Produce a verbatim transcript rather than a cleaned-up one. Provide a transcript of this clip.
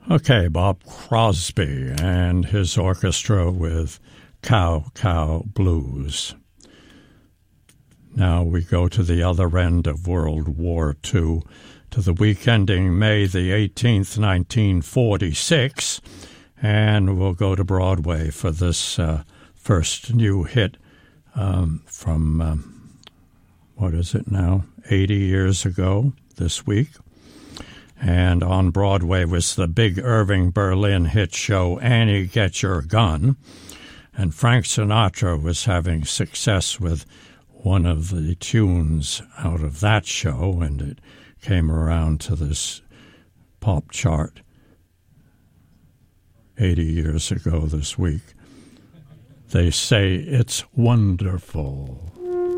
Okay, Bob Crosby and his orchestra with Cow Cow Blues. Now we go to the other end of World War Two, to the week ending May the eighteenth, nineteen forty-six, and we'll go to Broadway for this uh, first new hit um, from, um, what is it now, eighty years ago this week. And on Broadway was the big Irving Berlin hit show, Annie, Get Your Gun. And Frank Sinatra was having success with one of the tunes out of that show, and it came around to this pop chart eighty years ago this week. They say it's wonderful.